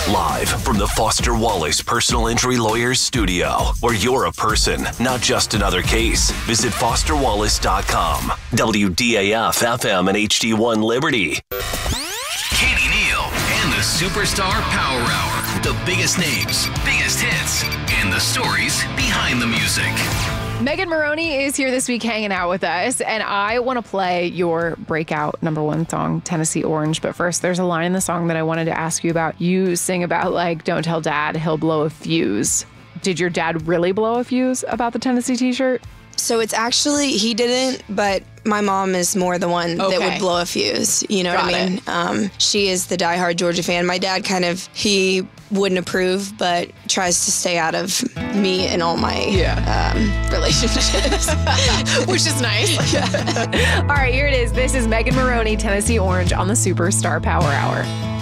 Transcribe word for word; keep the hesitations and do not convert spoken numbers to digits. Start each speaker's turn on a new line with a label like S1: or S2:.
S1: Live from the Foster Wallace Personal Injury Lawyers studio, where you're a person, not just another case. Visit foster wallace dot com. W D A F F M and H D one Liberty.
S2: Katie Neal and the Superstar Power Hour. The biggest names, biggest hits, and the stories behind the music.
S3: Megan Moroney is here this week hanging out with us, and I want to play your breakout number one song, Tennessee Orange. But first, there's a line in the song that I wanted to ask you about. You sing about, like, don't tell dad, he'll blow a fuse. Did your dad really blow a fuse about the Tennessee t-shirt?
S4: So it's actually, he didn't, but my mom is more the one
S3: Okay.
S4: that would blow a fuse. You know
S3: Got
S4: what I mean? Um, she is the diehard Georgia fan. My dad kind of, he wouldn't approve, but tries to stay out of me and all my
S3: Yeah.
S4: um, relationships.
S3: Which is nice. All right, here it is. This is Megan Moroney, Tennessee Orange on the Superstar Power Hour.